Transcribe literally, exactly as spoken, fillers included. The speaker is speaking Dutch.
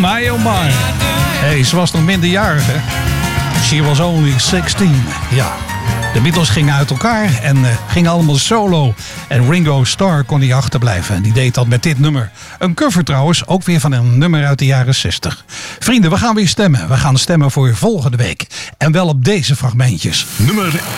My oh my. Hey, ze was nog minderjarig, hè? She was only zestien. Ja. De Beatles gingen uit elkaar en uh, gingen allemaal solo. En Ringo Starr kon niet achterblijven. En die deed dat met dit nummer. Een cover trouwens, ook weer van een nummer uit de jaren zestig. Vrienden, we gaan weer stemmen. We gaan stemmen voor volgende week. En wel op deze fragmentjes. Nummer